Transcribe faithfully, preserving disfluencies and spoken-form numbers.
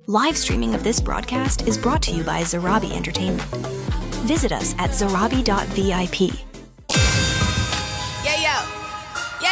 Live streaming of this broadcast is brought to you by Zarabi Entertainment. Visit us at zarabi dot V I P